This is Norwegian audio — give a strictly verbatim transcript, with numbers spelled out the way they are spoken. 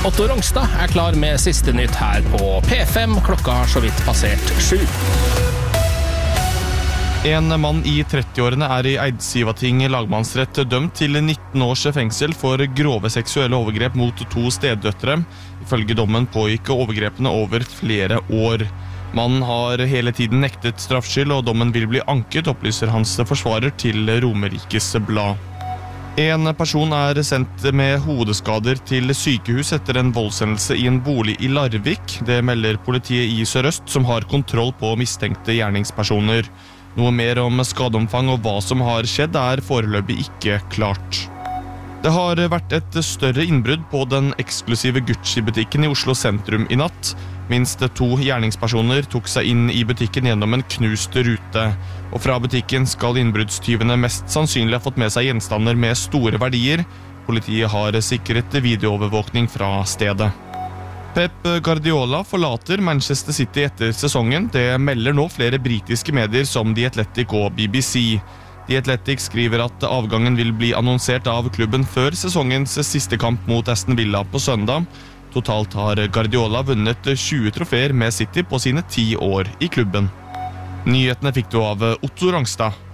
Otto Rongstad er klar med siste nytt her på P fem. Klokka har så vidt passert sju. En mann i trettiårene er i Eidsivating lagmannsrett dømt til nitten års fengsel for grove seksuelle overgrep mot to steddøtre. Ifølge dommen pågikk overgrepene over flere år. Mannen har hele tiden nektet straffskyld, og dommen vil bli anket, opplyser hans forsvarer til Romerikes Blad. En person er sendt med hodeskader til sykehus etter en voldshendelse i en bolig i Larvik. Det melder politiet i Sør-Øst, som har kontroll på mistenkte gjerningspersoner. Noe mer om skadeomfang og hva som har skjedd er foreløpig ikke klart. Det har vært et større innbrudd på den eksklusive Gucci-butikken i Oslo sentrum i natt. Minst to gjerningspersoner tok seg inn i butikken gjennom en knust rute. Og fra butikken skal innbruddstyvene mest sannsynlig ha fått med seg gjenstander med store verdier. Politiet har sikret videoovervåkning fra stedet. Pep Guardiola forlater Manchester City etter sesongen. Det melder nå flere britiske medier som The Athletic og B B C. The Athletic skriver at avgangen vil bli annonsert av klubben før sesongens siste kamp mot Aston Villa på søndag. Totalt har Guardiola vunnet tjue trofeer med City på sine ti år i klubben. Nyhetene fikk du av Otto Rongstad.